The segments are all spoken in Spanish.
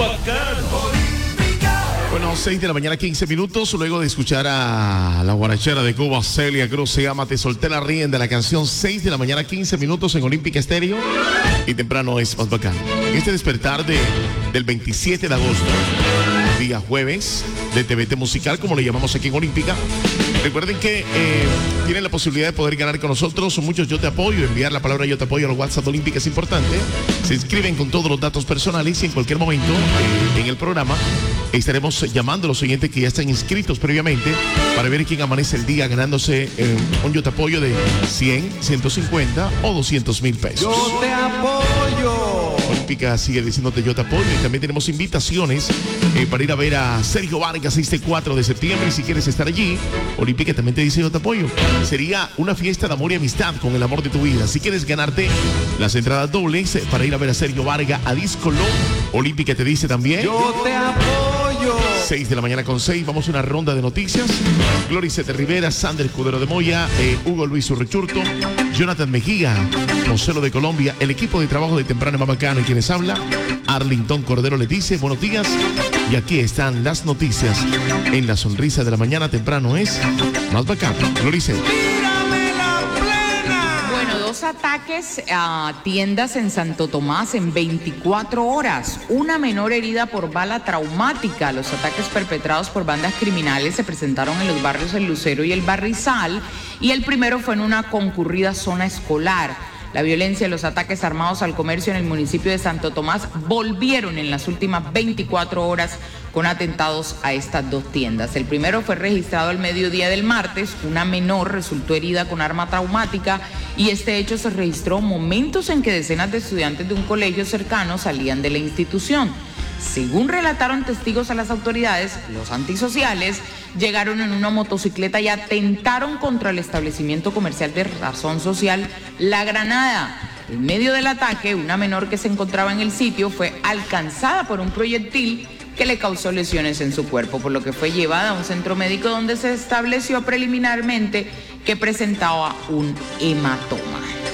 bacano. Bueno, 6 de la mañana, 15 minutos. Luego de escuchar a la guarachera de Cuba, Celia Cruz, se llama Te solté la rienda, la canción 6 de la mañana, 15 minutos en Olímpica Estéreo. Y temprano es más bacano. Este despertar del 27 de agosto, día jueves, de TVT Musical, como le llamamos aquí en Olímpica. Recuerden que tienen la posibilidad de poder ganar con nosotros muchos Yo Te Apoyo, enviar la palabra Yo Te Apoyo al WhatsApp de Olímpica es importante. Se inscriben con todos los datos personales y en cualquier momento en el programa estaremos llamando a los oyentes que ya están inscritos previamente para ver quién amanece el día ganándose un Yo Te Apoyo de 100, 150 o 200,000 pesos. Yo te apoyo. Olímpica sigue diciéndote Yo Te Apoyo y también tenemos invitaciones para ir a ver a Sergio Vargas este 4 de septiembre y si quieres estar allí, Olímpica también te dice Yo Te Apoyo. Sería una fiesta de amor y amistad con el amor de tu vida. Si quieres ganarte las entradas dobles para ir a ver a Sergio Vargas a Disco Lo, Olímpica te dice también Yo te apoyo. 6 de la mañana con 6, vamos a una ronda de noticias. Gloricete Rivera, Sander Escudero de Moya, Hugo Luis Urrechurto, Jonathan Mejía, Mocelo de Colombia, el equipo de trabajo de Temprano Más Bacano y quienes habla, Arlington Cordero les dice buenos días. Y aquí están las noticias en la sonrisa de la mañana. Temprano es Más Bacano. Gloricete. Dos ataques a tiendas en Santo Tomás en 24 horas. Una menor herida por bala traumática. Los ataques perpetrados por bandas criminales se presentaron en los barrios El Lucero y El Barrizal y el primero fue en una concurrida zona escolar. La violencia y los ataques armados al comercio en el municipio de Santo Tomás volvieron en las últimas 24 horas con atentados a estas dos tiendas. El primero fue registrado al mediodía del martes. Una menor resultó herida con arma traumática y este hecho se registró momentos en que decenas de estudiantes de un colegio cercano salían de la institución. Según relataron testigos a las autoridades, los antisociales llegaron en una motocicleta y atentaron contra el establecimiento comercial de razón social La Granada. En medio del ataque, una menor que se encontraba en el sitio fue alcanzada por un proyectil que le causó lesiones en su cuerpo, por lo que fue llevada a un centro médico donde se estableció preliminarmente que presentaba un hematoma.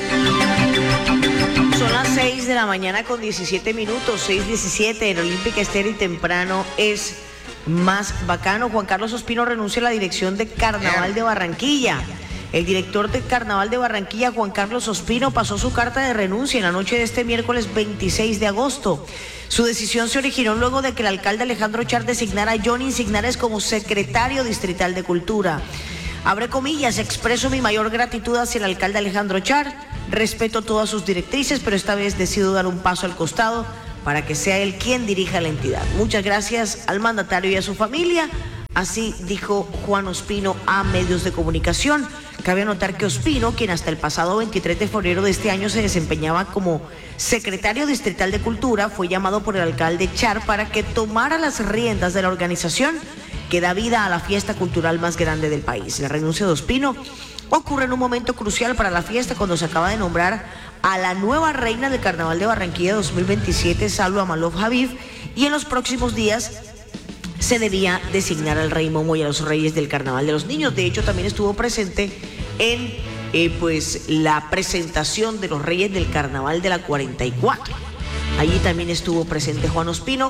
Son las 6 de la mañana con 17 minutos, 6:17 en Olímpica Estéreo y temprano es Más Bacano. Juan Carlos Ospino renuncia a la dirección de Carnaval de Barranquilla. El director de Carnaval de Barranquilla, Juan Carlos Ospino, pasó su carta de renuncia en la noche de este miércoles 26 de agosto. Su decisión se originó luego de que el alcalde Alejandro Char designara a Johnny Insignares como secretario distrital de Cultura. Abre comillas, expreso mi mayor gratitud hacia el alcalde Alejandro Char, respeto todas sus directrices, pero esta vez decido dar un paso al costado para que sea él quien dirija la entidad. Muchas gracias al mandatario y a su familia. Así dijo Juan Ospino a medios de comunicación. Cabe anotar que Ospino, quien hasta el pasado 23 de febrero de este año se desempeñaba como secretario distrital de Cultura, fue llamado por el alcalde Char para que tomara las riendas de la organización que da vida a la fiesta cultural más grande del país. La renuncia de Ospino ocurre en un momento crucial para la fiesta cuando se acaba de nombrar a la nueva reina del Carnaval de Barranquilla 2027, Salwa Malouf Habib, y en los próximos días se debía designar al rey Momo y a los reyes del Carnaval de los Niños. De hecho, también estuvo presente en la presentación de los reyes del Carnaval de la 44. Allí también estuvo presente Juan Ospino,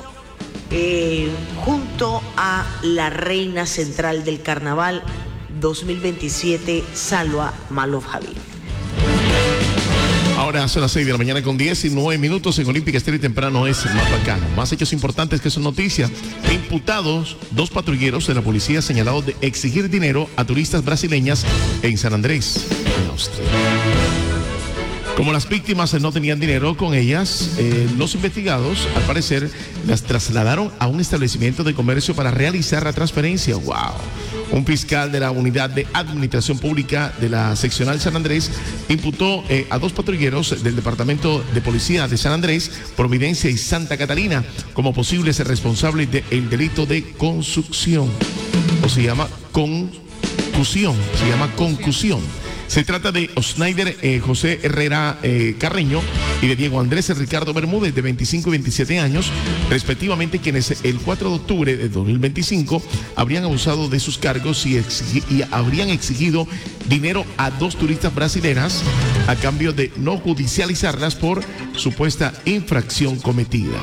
junto a la reina central del Carnaval 2027, Salwa Malouf Habib. Ahora son las 6 de la mañana con 19 minutos en Olímpica Estéreo y temprano es Más Bacano. Más hechos importantes que son noticias. Imputados, 2 patrulleros de la policía señalados de exigir dinero a turistas brasileñas en San Andrés, en Austria. Como las víctimas no tenían dinero con ellas, los investigados, al parecer, las trasladaron a un establecimiento de comercio para realizar la transferencia. ¡Wow! Un fiscal de la Unidad de Administración Pública de la Seccional San Andrés imputó a 2 patrulleros del Departamento de Policía de San Andrés, Providencia y Santa Catalina como posibles responsables del delito de concusión. O se llama concusión. Se trata de Osnaider José Herrera Carreño y de Diego Andrés Ricardo Bermúdez, de 25 y 27 años, respectivamente, quienes el 4 de octubre de 2025 habrían abusado de sus cargos y habrían exigido dinero a 2 turistas brasileras a cambio de no judicializarlas por supuesta infracción cometida.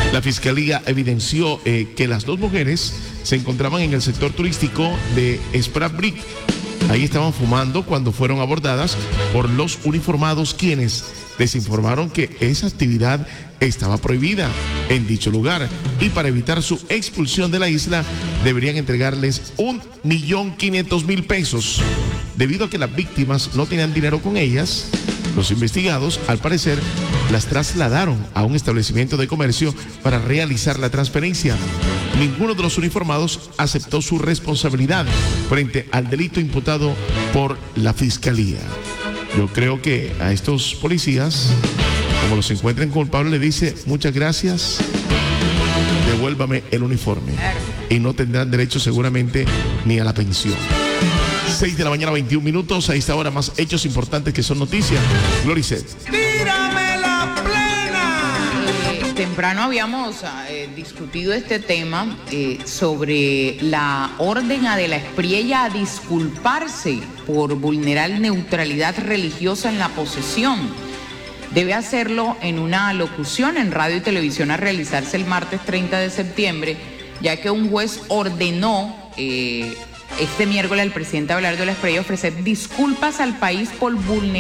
La fiscalía evidenció que las dos mujeres se encontraban en el sector turístico de Spratbrick. Ahí estaban fumando cuando fueron abordadas por los uniformados, quienes les informaron que esa actividad estaba prohibida en dicho lugar y para evitar su expulsión de la isla deberían entregarles 1.500.000 pesos. Debido a que las víctimas no tenían dinero con ellas, los investigados, al parecer, las trasladaron a un establecimiento de comercio para realizar la transferencia. Ninguno de los uniformados aceptó su responsabilidad frente al delito imputado por la fiscalía. Yo creo que a estos policías, como los encuentren culpables, le dice muchas gracias, devuélvame el uniforme. Y no tendrán derecho seguramente ni a la pensión. 6 de la mañana, 21 minutos. A esta hora más hechos importantes que son noticias. Gloricet. ¡Tírame la plena! Temprano habíamos discutido este tema sobre la orden a De la Espriella a disculparse por vulnerar neutralidad religiosa en la posesión. Debe hacerlo en una locución en radio y televisión a realizarse el martes 30 de septiembre, ya que un juez ordenó este miércoles al presidente Abelardo de la Espriella ofrecer disculpas al país por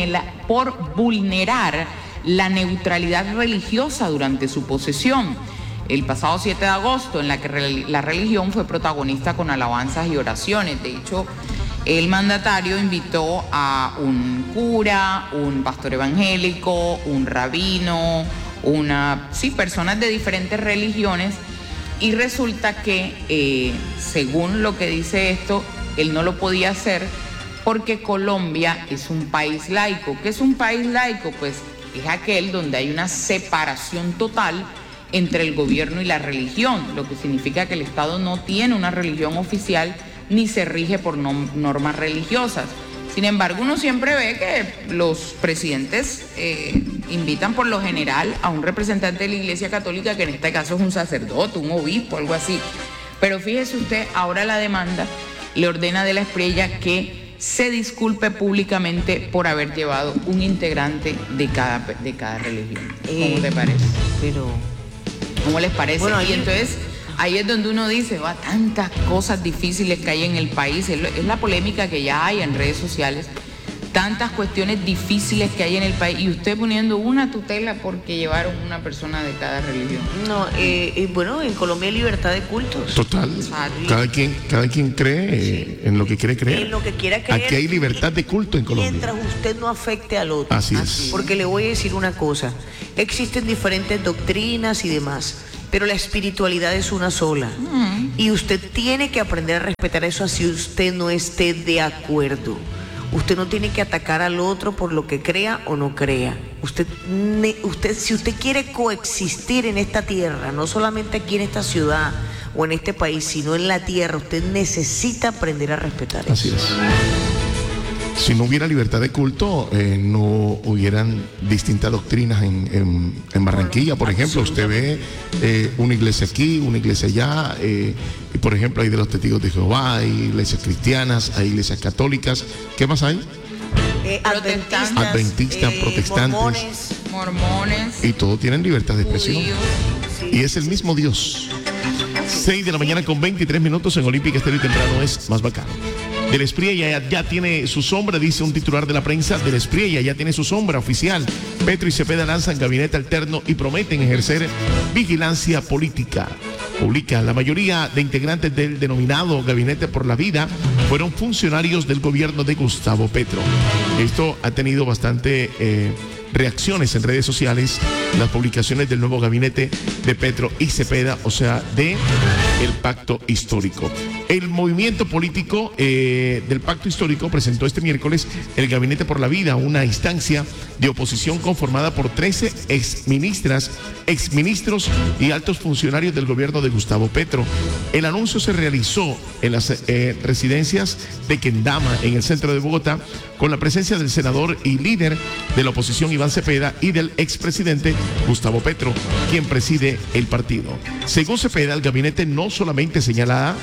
vulnerar la neutralidad religiosa durante su posesión. El pasado 7 de agosto, en la que la religión fue protagonista con alabanzas y oraciones. De hecho, el mandatario invitó a un cura, un pastor evangélico, un rabino, personas de diferentes religiones. Y resulta que, según lo que dice esto, él no lo podía hacer porque Colombia es un país laico. ¿Qué es un país laico? Pues es aquel donde hay una separación total entre el gobierno y la religión, lo que significa que el Estado no tiene una religión oficial ni se rige por normas religiosas. Sin embargo, uno siempre ve que los presidentes invitan por lo general a un representante de la Iglesia Católica, que en este caso es un sacerdote, un obispo, algo así. Pero fíjese usted, ahora la demanda le ordena a De la Espriella que se disculpe públicamente por haber llevado un integrante de cada religión. ¿Cómo te parece? ¿Cómo les parece? Bueno, y entonces ahí es donde uno dice, tantas cosas difíciles que hay en el país, es la polémica que ya hay en redes sociales, tantas cuestiones difíciles que hay en el país, y usted poniendo una tutela porque llevaron una persona de cada religión. No, bueno, en Colombia hay libertad de cultos. Total. Cada quien cree en lo que quiere creer. En lo que quiera creer. Aquí hay libertad de culto en Colombia. Mientras usted no afecte al otro. Así es. Porque le voy a decir una cosa, existen diferentes doctrinas y demás, pero la espiritualidad es una sola. Y usted tiene que aprender a respetar eso así usted no esté de acuerdo. Usted no tiene que atacar al otro por lo que crea o no crea. Si usted quiere coexistir en esta tierra, no solamente aquí en esta ciudad o en este país, sino en la tierra, usted necesita aprender a respetar eso. Así es. Si no hubiera libertad de culto, no hubieran distintas doctrinas en Barranquilla. Por ejemplo, usted ve una iglesia aquí, una iglesia allá, y por ejemplo hay de los testigos de Jehová, hay iglesias cristianas, hay iglesias católicas. ¿Qué más hay? Adventistas, protestantes, mormones, y todos tienen libertad de expresión. judíos. Y es el mismo Dios. 6 de la mañana con 23 minutos en Olímpica Estéreo y Temprano es más bacano. De la Espriella ya tiene su sombra, dice un titular de la prensa. De la Espriella ya tiene su sombra oficial. Petro y Cepeda lanzan gabinete alterno y prometen ejercer vigilancia política. Publica, la mayoría de integrantes del denominado Gabinete por la Vida fueron funcionarios del gobierno de Gustavo Petro. Esto ha tenido bastante reacciones en redes sociales, las publicaciones del nuevo gabinete de Petro y Cepeda, o sea, de el pacto histórico. El movimiento político del pacto histórico presentó este miércoles el Gabinete por la Vida, una instancia de oposición conformada por 13 exministros y altos funcionarios del gobierno de Gustavo Petro. El anuncio se realizó en las residencias de Kendama, en el centro de Bogotá, con la presencia del senador y líder de la oposición Iván Cepeda y del expresidente Gustavo Petro, quien preside el partido. Según Cepeda, el gabinete no solamente señalará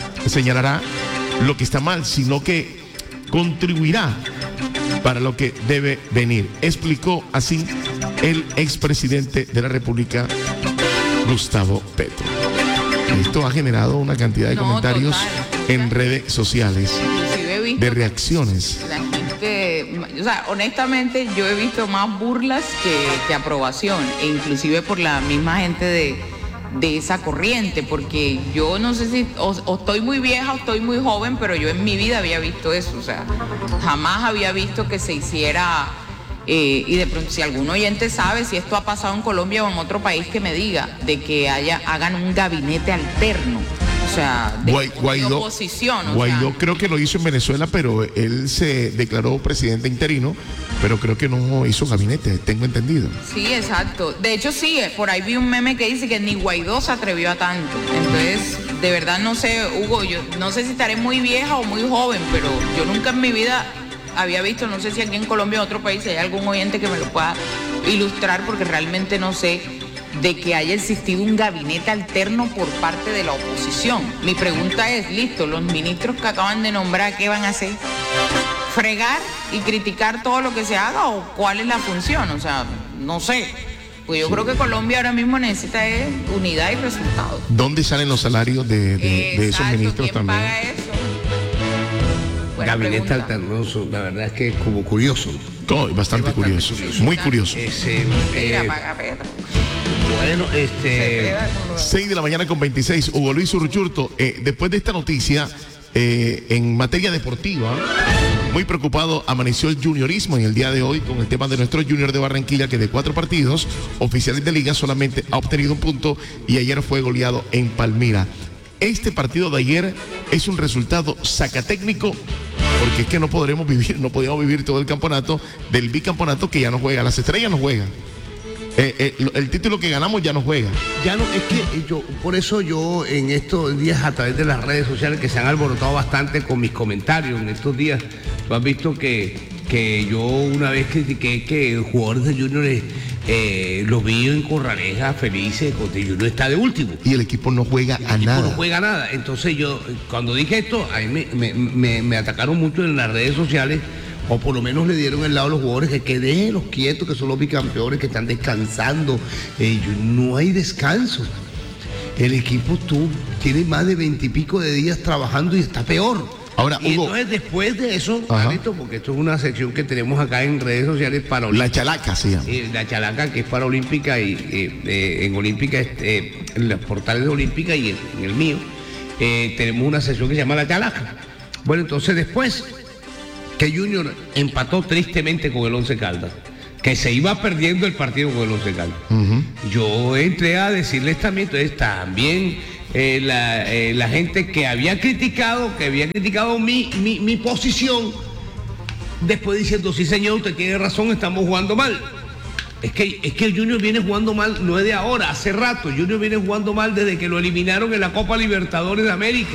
lo que está mal, sino que contribuirá para lo que debe venir. Explicó así el expresidente de la República, Gustavo Petro. Esto ha generado una cantidad de comentarios en redes sociales, Inclusive he visto de reacciones. la gente, o sea, honestamente yo he visto más burlas que aprobación, e inclusive por la misma gente de esa corriente, porque yo no sé si o estoy muy vieja o estoy muy joven, pero yo en mi vida había visto eso, o sea, jamás había visto que se hiciera, y de pronto si algún oyente sabe si esto ha pasado en Colombia o en otro país, que me diga, de que hagan un gabinete alterno. O sea, de oposición. Guaidó creo que lo hizo en Venezuela, pero él se declaró presidente interino, pero creo que no hizo gabinete, tengo entendido. Sí, exacto. De hecho, sí, por ahí vi un meme que dice que ni Guaidó se atrevió a tanto. Entonces, de verdad no sé, Hugo, yo no sé si estaré muy vieja o muy joven, pero yo nunca en mi vida había visto, no sé si aquí en Colombia o en otro país, si hay algún oyente que me lo pueda ilustrar, porque realmente no sé de que haya existido un gabinete alterno por parte de la oposición. Mi pregunta es, listo, los ministros que acaban de nombrar, ¿qué van a hacer? ¿Fregar y criticar todo lo que se haga o cuál es la función? O sea, no sé. Pues yo creo que Colombia ahora mismo necesita unidad y resultados. ¿Dónde salen los salarios de esos ministros ¿quién también? paga eso? Buena Gabinete pregunta. alternoso, la verdad es que es como curioso. Oh, bastante curioso, muy curioso. Mira, paga Petro. Bueno, Se queda con los- 6 de la mañana con 26. Hugo Luis Urchurto, después de esta noticia, en materia deportiva, muy preocupado amaneció el juniorismo en el día de hoy con el tema de nuestro Junior de Barranquilla, que de 4 partidos oficiales de liga solamente ha obtenido un punto y ayer fue goleado en Palmira. Este partido de ayer es un resultado sacatécnico, porque es que no podíamos vivir todo el campeonato del bicampeonato que ya no juega. Las estrellas no juegan. El título que ganamos ya no juega. ya no, es que por eso yo en estos días a través de las redes sociales que se han alborotado bastante con mis comentarios en estos días, tú has visto que yo una vez critiqué que jugadores de Junior los vi en Corraleja felices, porque Junior está de último. Y el equipo no juega a No nada. juega nada. Entonces yo, cuando dije esto, a mí me atacaron mucho en las redes sociales, o por lo menos le dieron el lado a los jugadores que déjenlos quietos, que son los bicampeones, que están descansando. No hay descanso. El equipo tiene más de 20 y pico de días trabajando y está peor. Ahora, y Hugo, entonces después de eso, Ajá. Carlito, porque esto es una sección que tenemos acá en redes sociales para la chalaca, sí. la chalaca, que es para Olímpica, y en Olímpica, en los portales de Olímpica y en el mío, tenemos una sección que se llama La Chalaca. Bueno, entonces después que Junior empató tristemente con el Once Caldas, que se iba perdiendo el partido con el Once Caldas, yo entré a decirles también, entonces también la gente que había criticado mi posición, después diciendo, sí señor, usted tiene razón, estamos jugando mal. Es que el Junior viene jugando mal, no es de ahora, hace rato. Junior viene jugando mal desde que lo eliminaron en la Copa Libertadores de América.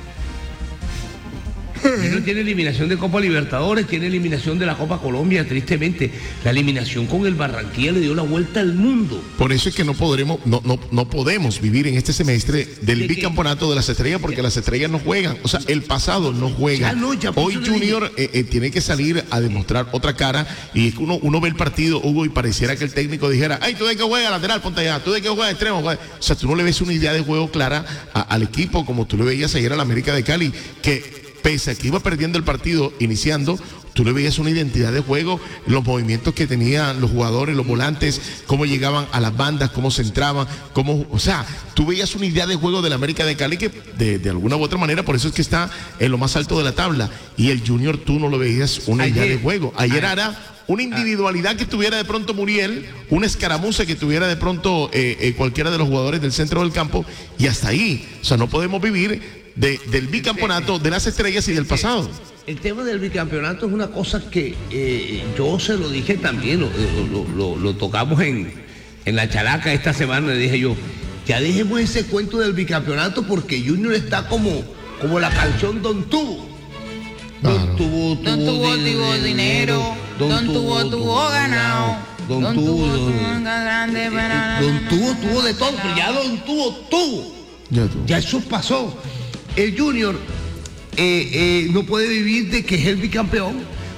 Junior tiene eliminación de Copa Libertadores, tiene eliminación de la Copa Colombia, tristemente. La eliminación con el Barranquilla le dio la vuelta al mundo. Por eso es que no podemos vivir en este semestre del bicampeonato de las estrellas, porque las estrellas no juegan. O sea, el pasado no juega. Hoy Junior tiene que salir a demostrar otra cara, y es que uno ve el partido, Hugo, y pareciera que el técnico dijera, ay, tú de que juegas lateral, ponte allá, tú de que juegas extremo, juega. O sea, tú no le ves una idea de juego clara al equipo, como tú le veías ayer al América de Cali, que pese a que iba perdiendo el partido iniciando, tú le veías una identidad de juego, los movimientos que tenían los jugadores, los volantes, cómo llegaban a las bandas, cómo se entraban, o sea, tú veías una idea de juego del América de Cali que de alguna u otra manera, por eso es que está en lo más alto de la tabla. Y el Junior tú no lo veías una idea de juego. Ayer era una individualidad que tuviera de pronto Muriel, una escaramuza que tuviera de pronto cualquiera de los jugadores del centro del campo, y hasta ahí. O sea, no podemos vivir del bicampeonato, de las estrellas y del pasado. El tema del bicampeonato es una cosa que yo se lo dije también, lo tocamos en la chalaca esta semana, le dije yo, ya dejemos ese cuento del bicampeonato, porque Junior está como la canción Don Tuvo. Don Tuvo dinero, Don Tuvo ganado, Don Tuvo grande, Don Tuvo de todo, pero ya Don Tuvo. Ya eso pasó. El Junior no puede vivir de que es el bicampeón,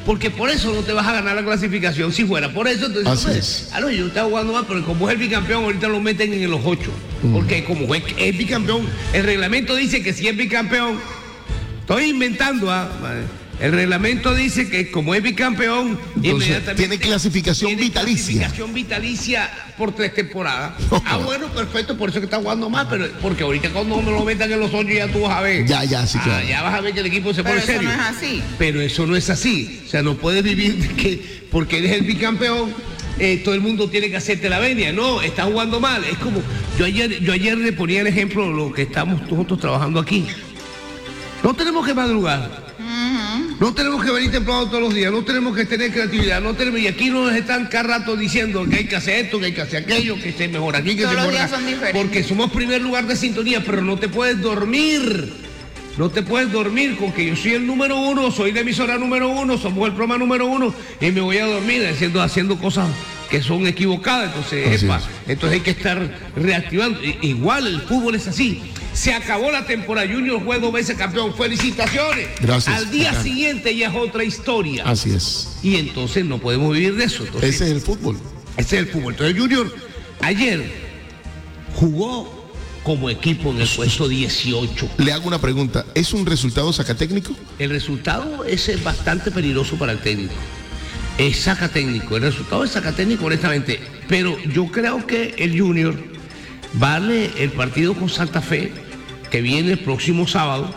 porque por eso no te vas a ganar la clasificación. Si fuera por eso, entonces, Así pues, es. yo estaba jugando mal, pero como es el bicampeón, ahorita lo meten en los 8. Porque como es bicampeón, el reglamento dice que si es bicampeón, estoy inventando, el reglamento dice que como es bicampeón, Entonces, inmediatamente tiene clasificación tiene vitalicia. clasificación vitalicia por 3 temporadas. Bueno, perfecto, por eso que está jugando mal, pero porque ahorita cuando me lo metan en los 8 ya tú vas a ver. Ya, sí, claro. Ya vas a ver que el equipo se Pero pone eso serio. no es así. Pero eso no es así. O sea, no puedes vivir de que porque eres el bicampeón, todo el mundo tiene que hacerte la venia. No, estás jugando mal. Es como, yo ayer le ponía el ejemplo de lo que estamos nosotros trabajando aquí. No tenemos que madrugar. No tenemos que venir temprano todos los días, no tenemos que tener creatividad, y aquí nos están cada rato diciendo que hay que hacer esto, que hay que hacer aquello, que se mejora aquí, que Todos se los mejora días son diferentes. porque somos primer lugar de sintonía, pero no te puedes dormir. No te puedes dormir con que yo soy el número 1, soy la emisora número 1, somos el programa número 1 y me voy a dormir haciendo cosas que son equivocadas. Entonces, entonces hay que estar reactivando. Igual el fútbol es así. Se acabó la temporada, Junior fue 2 veces campeón. ¡Felicitaciones! Gracias. Al día Bacán. siguiente ya es otra historia. Así es. Y entonces no podemos vivir de eso. Entonces, Ese es el fútbol. ese es el fútbol. Entonces Junior ayer jugó como equipo en el puesto 18. Le hago una pregunta. ¿Es un resultado sacatécnico? El resultado es bastante peligroso para el técnico. Es sacatécnico. El resultado es sacatécnico, honestamente. Pero yo creo que el Junior vale el partido con Santa Fe, que viene el próximo sábado.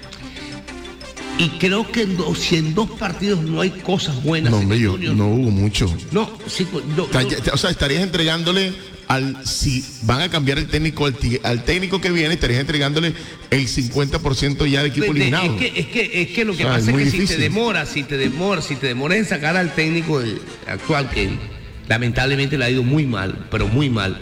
Y creo que si en 2 partidos no hay cosas buenas. No, hombre, en el Junior, no hubo mucho. No, sí, O sea, estarías entregándole si van a cambiar el técnico al técnico que viene, estarías entregándole el 50% ya de equipo eliminado. Es que lo que O sea, pasa es es muy que difícil. si te demoras en sacar al técnico actual, que lamentablemente le ha ido muy mal, pero muy mal.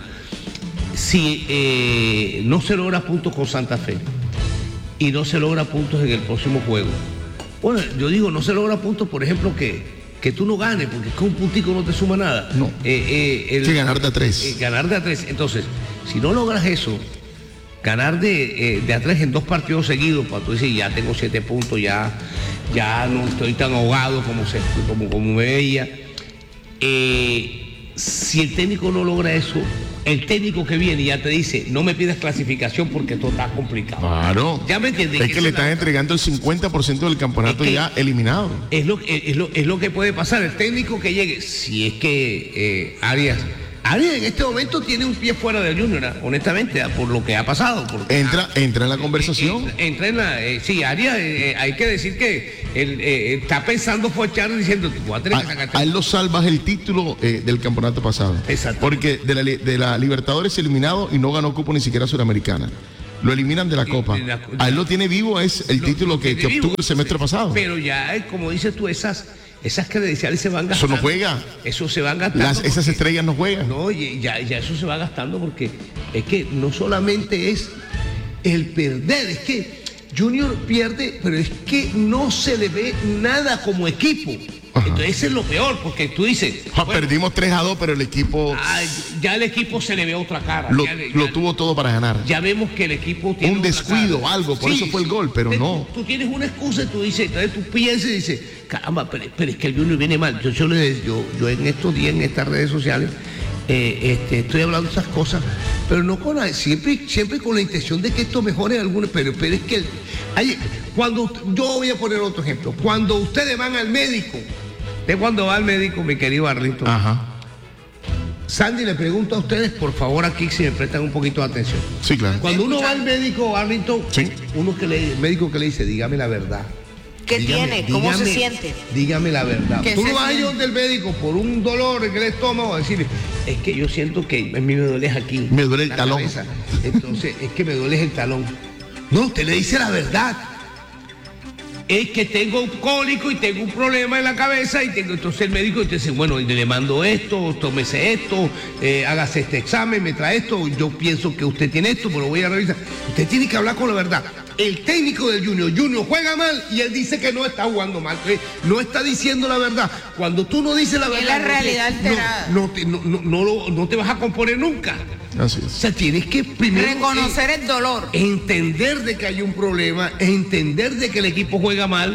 Si no se logra puntos con Santa Fe y no se logra puntos en el próximo juego. Bueno, yo digo, no se logra puntos, por ejemplo, que tú no ganes, porque es que un puntico no te suma nada. No. Que ganar de a 3. Ganar de a 3. Entonces, si no logras eso, ganar de a 3 en 2 partidos seguidos, para tú decir, ya tengo 7 puntos, ya no estoy tan ahogado como me veía. Si el técnico no logra eso, el técnico que viene ya te dice, no me pidas clasificación porque esto está complicado. Claro. Ya me entiendes. Es que le estás entregando el 50% del campeonato Es que ya eliminado. Es lo que puede pasar. El técnico que llegue, si es que Arias en este momento tiene un pie fuera del Junior, honestamente, por lo que ha pasado. Porque Entra en la conversación. Entra en la... sí, Arias, hay que decir que él está pensando fochar diciendo, voy a tener que sacar... A él lo salvas el título del campeonato pasado. Exacto. Porque de la Libertadores eliminado y no ganó cupo ni siquiera Suramericana. Lo eliminan de la Copa. A él lo tiene vivo, es el título que obtuvo el semestre pasado. Pero ya, como dices tú, esas credenciales se van gastando. Eso no juega. Eso se van gastando. Esas estrellas no juegan. No, ya eso se va gastando porque es que no solamente es el perder, es que Junior pierde, pero es que no se le ve nada como equipo. Ajá. Entonces eso es lo peor, porque tú dices... bueno, perdimos 3-2, pero el equipo ya el equipo se le ve otra cara. lo tuvo todo para ganar. Ya vemos que el equipo tiene Un otra descuido, cara. algo, por eso fue el gol, pero no. Tú tienes una excusa y tú dices, entonces tú piensas y dices, caramba, pero es que el Junior viene mal. Yo en estos días, en estas redes sociales, estoy hablando de esas cosas, pero no con siempre con la intención de que esto mejore algunos, pero es que yo voy a poner otro ejemplo. Cuando ustedes van al médico, cuando va al médico, mi querido Arlito, Ajá. Sandy, le pregunto a ustedes, por favor, aquí si me prestan un poquito de atención. Sí, claro. Cuando uno va al médico, Arlito, Sí. el médico que le dice, dígame la verdad. ¿Qué tiene? ¿Cómo se siente? Dígame la verdad. ¿Qué Tú se no vas a ir siente? donde el médico por un dolor en el estómago a decirle, es que yo siento que a mí me duele aquí. Me duele el la talón. cabeza. Entonces, es que me duele el talón. No, usted le dice la verdad. Es que tengo un cólico y tengo un problema en la cabeza entonces el médico te dice, bueno, le mando esto, tómese esto, hágase este examen, me trae esto, yo pienso que usted tiene esto, pero lo voy a revisar. Usted tiene que hablar con la verdad. El técnico del Junior juega mal y él dice que no está jugando mal, no está diciendo la verdad. Cuando tú no dices la verdad, Es la realidad alterada. no te vas a componer nunca. Así O es. sea, tienes que primero Reconocer el dolor. entender de que hay un problema, entender de que el equipo juega mal,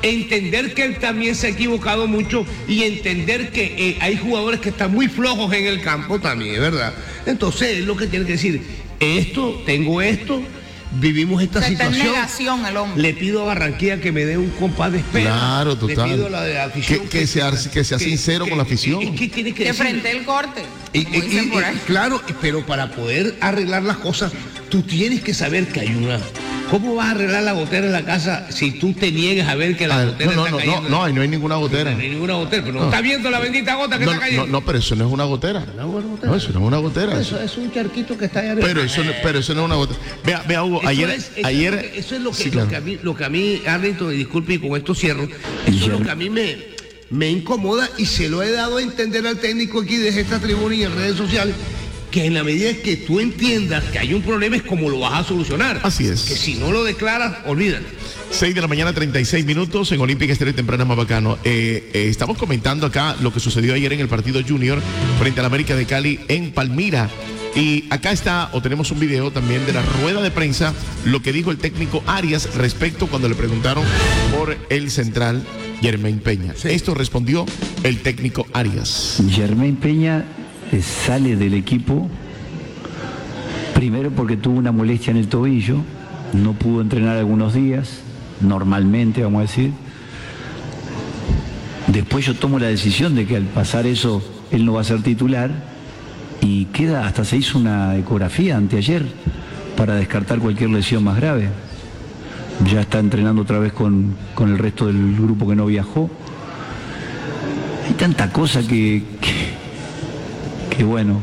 entender que él también se ha equivocado mucho y entender que hay jugadores que están muy flojos en el campo también, ¿verdad? Entonces, es lo que tiene que decir, tengo esto, vivimos esta situación. Está en negación el hombre. Le pido a Barranquilla que me dé un compás de espera. Claro, total. Le pido a la de la afición que sea sincero con la afición. Que frente el corte. Claro, pero para poder arreglar las cosas, tú tienes que saber que hay una... ¿Cómo vas a arreglar la gotera en la casa si tú te niegas a ver que la gotera está cayendo? No, no hay ninguna gotera. No hay ninguna gotera, pero no está viendo la bendita gota que está cayendo. No, pero eso no es una gotera. No, eso no es una gotera. Eso es un charquito que está allá arriba. Pero eso no es una gotera. Vea, Hugo, ayer... Eso es lo que a mí, Arlington, y disculpe, y con esto cierro, eso es lo que a mí me incomoda y se lo he dado a entender al técnico aquí desde esta tribuna y en redes sociales, que en la medida que tú entiendas que hay un problema es como lo vas a solucionar. Así es. Que si no lo declaras, olvídate. 6 de la mañana, 36 minutos en Olímpica Estéreo Temprana más bacano. Estamos comentando acá lo que sucedió ayer en el partido Junior frente al América de Cali en Palmira. Y acá está, o tenemos un video también de la rueda de prensa, lo que dijo el técnico Arias respecto cuando le preguntaron por el central Jermaine Peña. Sí. Esto respondió el técnico Arias. Jermaine Peña sale del equipo primero porque tuvo una molestia en el tobillo, no pudo entrenar algunos días, normalmente vamos a decir. Después yo tomo la decisión de que al pasar eso él no va a ser titular y hasta se hizo una ecografía anteayer para descartar cualquier lesión más grave. Ya está entrenando otra vez con el resto del grupo que no viajó. Hay tanta cosa que bueno,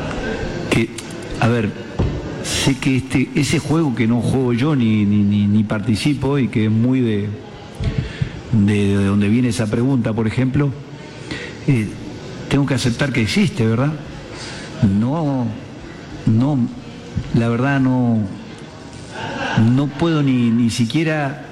a ver, sé que ese juego que no juego yo ni participo y que es muy de donde viene esa pregunta, por ejemplo, tengo que aceptar que existe, ¿verdad? No, la verdad no puedo ni siquiera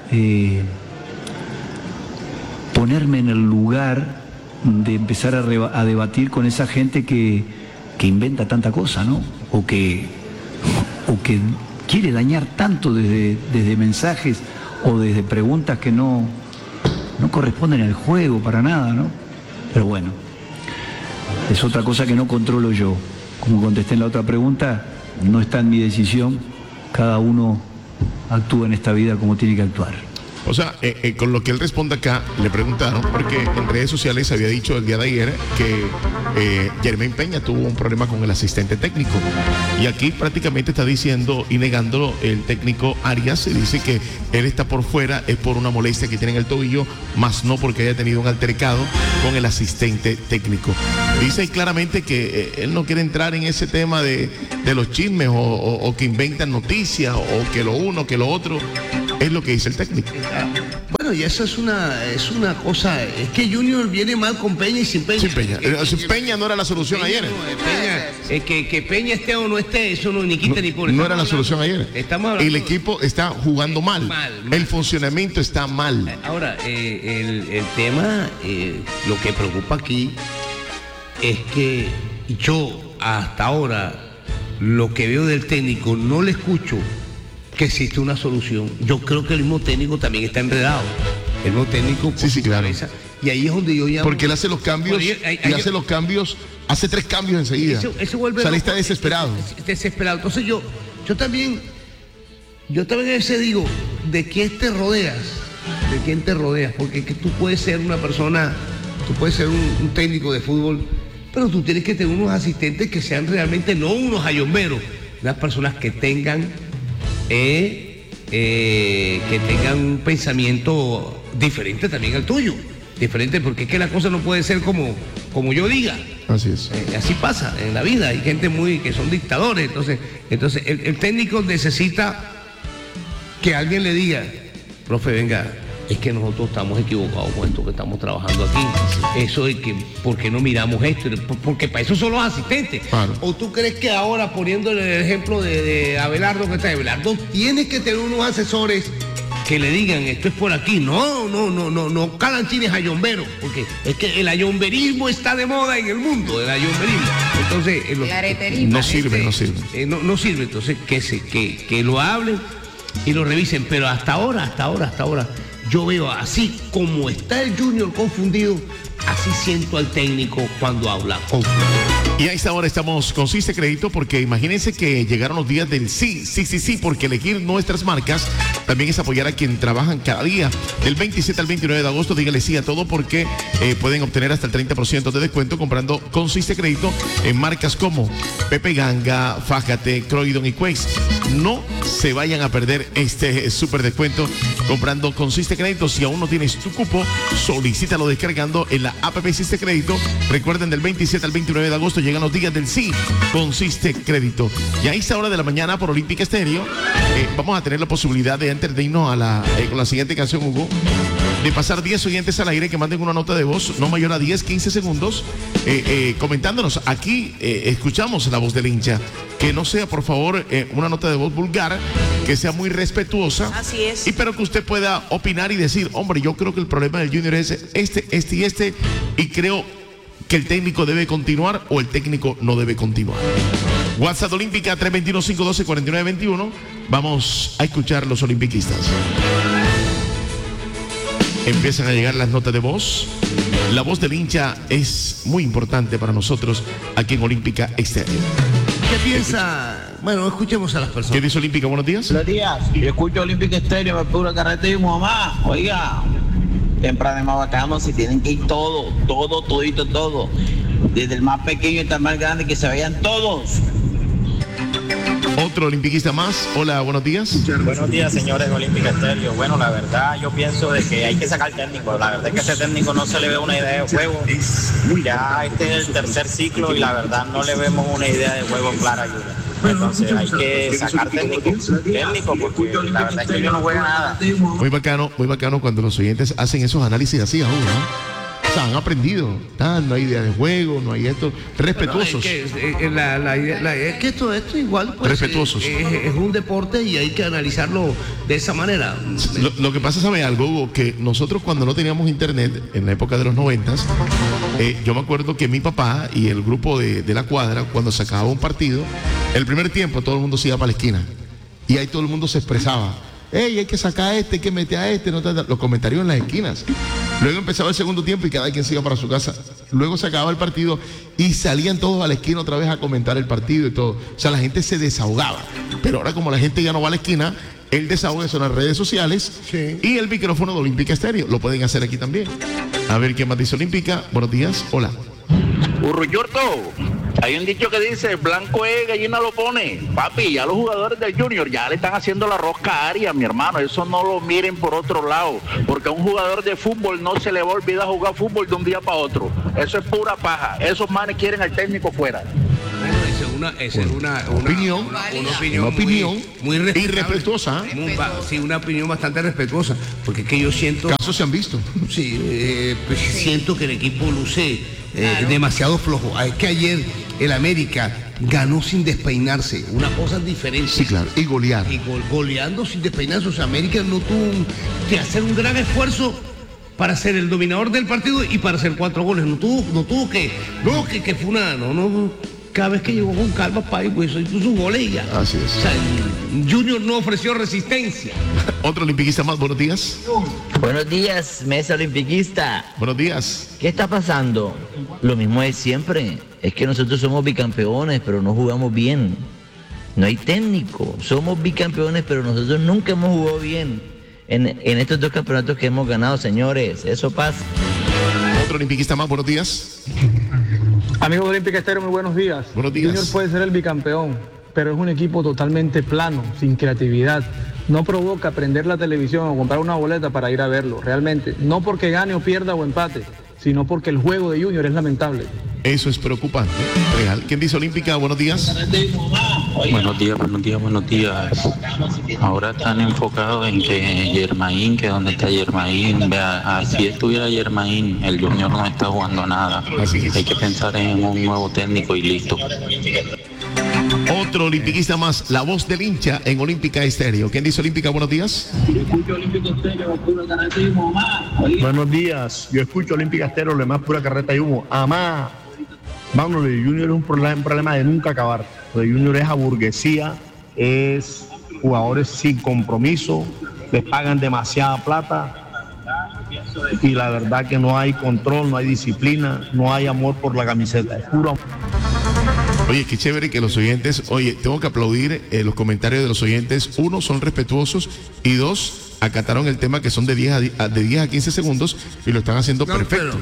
ponerme en el lugar de empezar a debatir con esa gente que inventa tanta cosa, ¿no? O que quiere dañar tanto desde mensajes o desde preguntas que no corresponden al juego para nada, ¿no? Pero bueno, es otra cosa que no controlo yo. Como contesté en la otra pregunta, no está en mi decisión. Cada uno actúa en esta vida como tiene que actuar. O sea, con lo que él responde acá, le preguntaron, porque en redes sociales había dicho el día de ayer que Jermaine Peña tuvo un problema con el asistente técnico. Y aquí prácticamente está diciendo y negándolo el técnico Arias, y dice que él está por fuera, es por una molestia que tiene en el tobillo, más no porque haya tenido un altercado con el asistente técnico. Dice claramente que él no quiere entrar en ese tema de los chismes o que inventan noticias o que lo uno, que lo otro. Es lo que dice el técnico. Bueno, y eso es una cosa, es que Junior viene mal con Peña y sin Peña. Sin Peña. Peña no era la solución ayer. Que Peña esté o no esté, eso no ni quita ni pone. No era la solución ayer. El equipo está jugando mal. El funcionamiento está mal. Ahora, el tema, lo que preocupa aquí es que yo hasta ahora lo que veo del técnico no le escucho que existe una solución. Yo creo que el mismo técnico también está enredado. El mismo técnico sí, claro. Cabeza, y ahí es donde yo llamo. Porque él hace los cambios, hace 3 cambios enseguida. Vuelve está desesperado. Desesperado. Entonces yo también a veces digo, ¿de quién te rodeas? ¿De quién te rodeas? Porque es que tú puedes ser una persona, tú puedes ser un técnico de fútbol, pero tú tienes que tener unos asistentes que sean realmente no unos ayomberos, unas personas que tengan un pensamiento diferente también al tuyo. Diferente, porque es que la cosa no puede ser como yo diga. Así es. Así pasa en la vida. Hay gente que son dictadores. Entonces el técnico necesita que alguien le diga, profe, venga, es que nosotros estamos equivocados con esto que estamos trabajando aquí. Eso es que, ¿por qué no miramos esto? Porque para eso son los asistentes. Claro. ¿O tú crees que ahora, poniéndole el ejemplo de Abelardo, que está Abelardo, tiene que tener unos asesores que le digan, esto es por aquí? No calanchines ayomberos, porque es que el ayomberismo está de moda en el mundo, el ayomberismo. Entonces, no sirve. No sirve, entonces que lo hablen y lo revisen, pero hasta ahora, yo veo así como está el Junior confundido, así siento al técnico cuando habla confundido. Y a esta hora estamos con Siste Crédito porque imagínense que llegaron los días del sí, porque elegir nuestras marcas también es apoyar a quien trabajan cada día. Del 27 al 29 de agosto, dígale sí a todo porque pueden obtener hasta el 30% de descuento comprando con Siste Crédito en marcas como Pepe Ganga, Fájate, Croydon y Quakes. No se vayan a perder este súper descuento comprando con Siste Crédito. Si aún no tienes tu cupo, solicítalo descargando en la app Siste Crédito. Recuerden, del 27 al 29 de agosto llegan los días del sí con Siste Crédito. Y a esta hora de la mañana por Olímpica Estéreo vamos a tener la posibilidad de antes de irnos con la siguiente canción, Hugo, de pasar 10 oyentes al aire que manden una nota de voz no mayor a 10-15 segundos comentándonos. Aquí escuchamos la voz del hincha. Que no sea, por favor, una nota de voz vulgar, que sea muy respetuosa. Así es. Y pero que usted pueda opinar y decir, hombre, yo creo que el problema del Junior es este, y creo que el técnico debe continuar o el técnico no debe continuar. WhatsApp Olímpica 321-512-4921. Vamos a escuchar los olimpiquistas. Empiezan a llegar las notas de voz. La voz del hincha es muy importante para nosotros aquí en Olímpica Estéreo. ¿Qué piensa? Bueno, escuchemos a las personas. ¿Qué dice Olímpica? Buenos días. Buenos días. Yo escucho Olímpica Estéreo, me pura carreta y mi mamá. Oiga, temprano es más bacano si tienen que ir todo. Desde el más pequeño hasta el más grande, que se vayan todos. Otro olimpiquista más. Hola, buenos días. Buenos días, señores de Olímpica Estéreo. Bueno, la verdad, yo pienso de que hay que sacar técnico. La verdad es que a ese técnico no se le ve una idea de juego. Ya este es el tercer ciclo y la verdad no le vemos una idea de juego clara a Junior. Entonces hay que sacar técnico porque la verdad es que yo no juego nada. Muy bacano cuando los oyentes hacen esos análisis así aún, ¿no? O sea, han aprendido, no hay idea de juego, no hay esto, respetuosos. Bueno, es que esto igual pues, respetuosos. Es un deporte y hay que analizarlo de esa manera. Lo que pasa, ¿sabe algo, Hugo? Que nosotros cuando no teníamos internet, en la época de los 90s, yo me acuerdo que mi papá y el grupo de la cuadra, cuando se acababa un partido, el primer tiempo todo el mundo se iba para la esquina y ahí todo el mundo se expresaba. Hey, hay que sacar a este, hay que meter a este, los comentarios en las esquinas. Luego empezaba el segundo tiempo y cada quien se iba para su casa. Luego se acababa el partido y salían todos a la esquina otra vez a comentar el partido y todo. O sea, la gente se desahogaba. Pero ahora como la gente ya no va a la esquina, el desahogo son las redes sociales, sí, y el micrófono de Olímpica Estéreo. Lo pueden hacer aquí también. A ver, ¿qué más dice Olímpica? Buenos días, hola. Urruyurto, hay un dicho que dice, el blanco es, gallina lo pone. Papi, ya los jugadores del Junior ya le están haciendo la rosca a Arias, mi hermano. Eso no lo miren por otro lado, porque a un jugador de fútbol no se le va a olvidar jugar fútbol de un día para otro. Eso es pura paja. Esos manes quieren al técnico fuera. Esa es una opinión muy irrespetuosa. Sí, una opinión bastante respetuosa, porque es que yo siento... Casos se han visto. Sí, pues siento que el equipo luce demasiado flojo. Es que ayer el América ganó sin despeinarse, una cosa diferente. Sí, claro, y golear. Y goleando sin despeinarse, o sea, América no tuvo que hacer un gran esfuerzo para ser el dominador del partido y para hacer 4 goles. No tuvo que fue una... Cada vez que llegó con calma, pues hizo sus goles y ya. Así es. O sea, Junior no ofreció resistencia. Otro olimpiquista más, buenos días. Buenos días, mesa olimpiquista. Buenos días. ¿Qué está pasando? Lo mismo es siempre. Es que nosotros somos bicampeones, pero no jugamos bien. No hay técnico. Somos bicampeones, pero nosotros nunca hemos jugado bien en estos 2 campeonatos que hemos ganado, señores. Eso pasa. Otro olimpiquista más, buenos días. Amigos de Olímpica Estéreo, muy buenos días. Buenos días. Junior puede ser el bicampeón, pero es un equipo totalmente plano, sin creatividad. No provoca prender la televisión o comprar una boleta para ir a verlo, realmente. No porque gane o pierda o empate, sino porque el juego de Junior es lamentable. Eso es preocupante, real. ¿Quién dice Olímpica? Buenos días. Buenos días. Ahora están enfocados en que Germain, que donde está Germain, vea, si estuviera Germain, el Junior no está jugando nada. Hay que pensar en un nuevo técnico y listo. Otro olimpiquista más, la voz del hincha en Olímpica Estéreo. ¿Quién dice Olímpica? Buenos días. Buenos días, yo escucho Olímpica Estéreo, lo demás pura carreta y humo. Amá. Vámonos, lo de Junior es un problema de nunca acabar. Lo de Junior es aburguesía, es jugadores sin compromiso, les pagan demasiada plata y la verdad que no hay control, no hay disciplina, no hay amor por la camiseta, es puro amor. Oye, qué chévere que los oyentes, tengo que aplaudir los comentarios de los oyentes. Uno, son respetuosos, y dos, acataron el tema, que son de 10 a 15 segundos y lo están haciendo perfecto.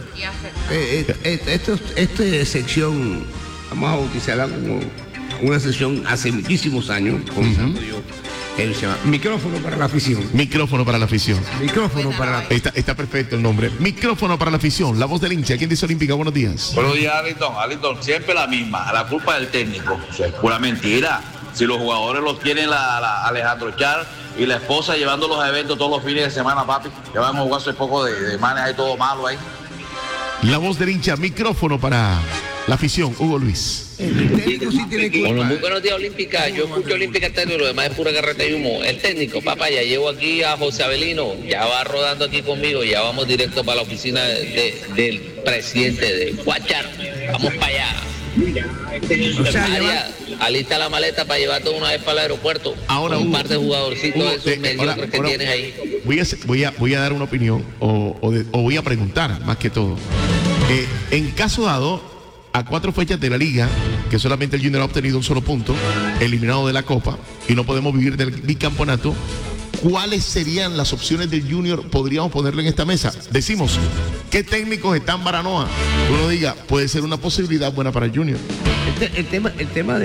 Esta sección, vamos a bautizarla como una sección hace muchísimos años, comenzando yo. Él se llama Micrófono para la afición. Micrófono para la afición. Micrófono para la afición. Está perfecto el nombre. Micrófono para la afición. La voz del hincha. ¿Quién dice Olímpica? Buenos días. Buenos días, Alison. Siempre la misma. La culpa del técnico. Eso es pura mentira. Si los jugadores los tienen la Alejandro Char y la esposa llevando los eventos todos los fines de semana, papi, que van a jugar hace poco de manes ahí todo malo ahí. La voz del hincha. Micrófono para la afición. Hugo Luis. El técnico sí tiene culpa. Bueno, muy buenos días, Olímpica. Yo escucho Olímpica Estéreo, lo demás es pura carreta y humo. El técnico, papá, ya llevo aquí a José Avelino, ya va rodando aquí conmigo, ya vamos directo para la oficina del presidente de Guachar. Vamos para allá. O sea, María, alista la maleta para llevarte una vez para el aeropuerto. Ahora, un Hugo, par de jugadorcitos Hugo, esos mediocres que tienes ahí. Voy a dar una opinión o voy a preguntar, más que todo. En caso dado, a 4 fechas de la liga, que solamente el Junior ha obtenido un solo punto, eliminado de la Copa, y no podemos vivir del bicampeonato, ¿cuáles serían las opciones del Junior? Podríamos ponerlo en esta mesa. Decimos, ¿qué técnicos están Baranoa? Uno diga, puede ser una posibilidad buena para el Junior. El tema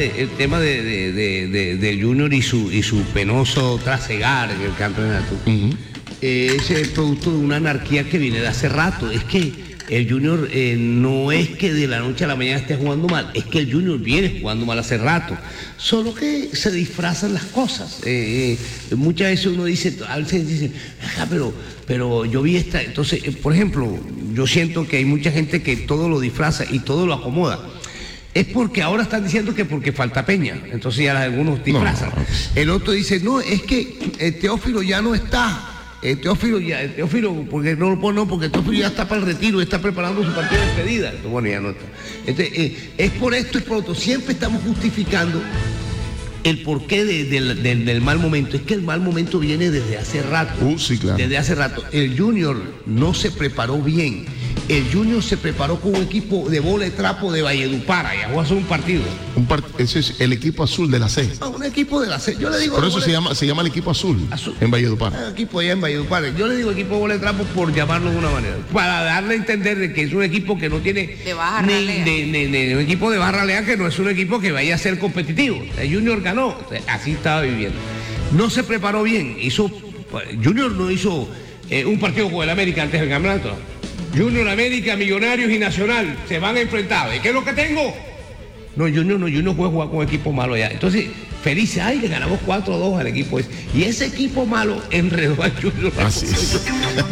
del Junior y su penoso trasegar en el campeonato, es el producto de una anarquía que viene de hace rato. Es que el Junior no es que de la noche a la mañana esté jugando mal, es que el Junior viene jugando mal hace rato, solo que se disfrazan las cosas. Muchas veces uno dice, a veces dice, pero yo vi esta. Entonces, por ejemplo, yo siento que hay mucha gente que todo lo disfraza y todo lo acomoda. Es porque ahora están diciendo que porque falta Peña, entonces ya algunos disfrazan. No. El otro dice, no, es que Teófilo ya no está. Teófilo, porque no lo pone, porque Teófilo ya está para el retiro, está preparando su partido de despedida. Bueno, ya no está. Es por esto y por otro. Siempre estamos justificando el porqué del mal momento. Es que el mal momento viene desde hace rato. Sí, claro. Desde hace rato. El Junior no se preparó bien. El Junior se preparó con un equipo de bola de trapo de Valledupar. Ya jugó a hacer un partido. Ese es el equipo azul de la C. Un equipo de la C. Yo le digo. Por eso se llama el equipo azul. En Valledupar. Equipo allá en Valledupar. Yo le digo equipo de bola de trapo por llamarlo de una manera. Para darle a entender de que es un equipo que no tiene. De baja ralea. Un equipo de baja ralea, que no es un equipo que vaya a ser competitivo. El Junior ganó. Así estaba viviendo. No se preparó bien. Junior no hizo un partido con el América antes del campeonato. Junior, América, Millonarios y Nacional se van a enfrentar. ¿Qué es lo que tengo? No, Junior puede jugar con equipo malo ya. Entonces, felices, le ganamos 4-2 al equipo ese. Y ese equipo malo enredó a Junior. Así es.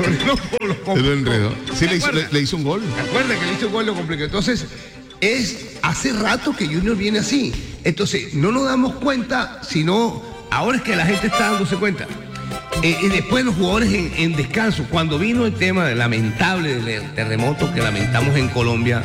Lo enredó. Sí, le hizo un gol. Recuerda que le hizo un gol, lo complicó. Entonces, hace rato que Junior viene así. Entonces, no nos damos cuenta, sino ahora es que la gente está dándose cuenta. Y después los jugadores en descanso, cuando vino el tema lamentable del terremoto que lamentamos en Colombia,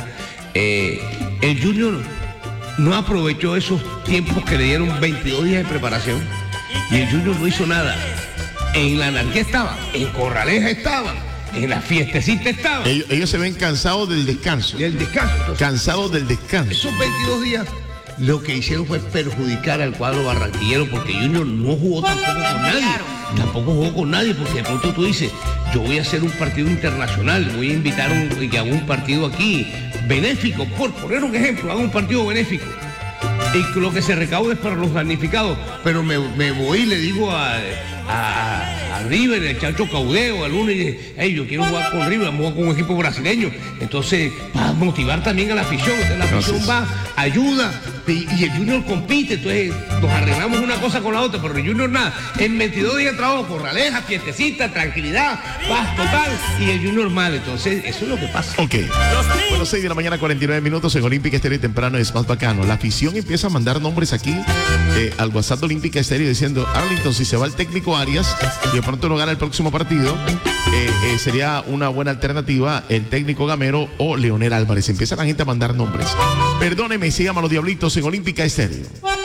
el Junior no aprovechó esos tiempos que le dieron 22 días de preparación, y el Junior no hizo nada. En la anarquía estaba, en Corraleja estaba, en la fiestecita estaba. Ellos se ven cansados del descanso. Cansados del descanso. Esos 22 días lo que hicieron fue perjudicar al cuadro barranquillero, porque Junior no jugó tampoco con nadie. Tampoco jugó con nadie, porque de pronto tú dices, yo voy a hacer un partido internacional, voy a invitar que haga un partido aquí, benéfico, por poner un ejemplo, haga un partido benéfico. Y lo que se recaude es para los damnificados. Pero me voy y le digo a River, el Chacho Caudeo, al uno, y dice, hey, yo quiero jugar con River, vamos a jugar con un equipo brasileño. Entonces, va a motivar también a la afición. Entonces, la afición va, ayuda, y el Junior compite. Entonces, nos arreglamos una cosa con la otra, pero el Junior nada. En 22 días de trabajo, Corraleja, fiestecita, tranquilidad, paz total, y el Junior mal. Entonces, eso es lo que pasa. Ok. Bueno, 6 de la mañana, 49 minutos en Olímpica Estéreo temprano es más bacano. La afición empieza a mandar nombres aquí al WhatsApp de Olímpica Estéreo diciendo, Arlington, si se va el técnico Arias y de pronto no gana el próximo partido, sería una buena alternativa el técnico Gamero o Leonel Álvarez. Empieza la gente a mandar nombres. Perdóneme, se llama Los Diablitos en Olímpica Estéreo.